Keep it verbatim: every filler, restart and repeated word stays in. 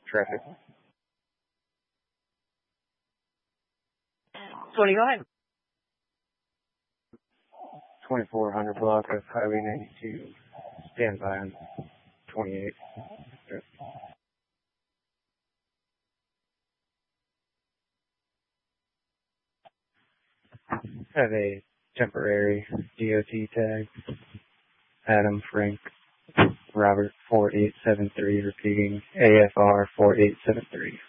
Traffic. twenty, go ahead. twenty-four hundred block of Highway ninety-two. Stand by on twenty-eight. Have a temporary D O T tag. Adam Frank Robert four eight seven three, repeating A F R four eight seven three.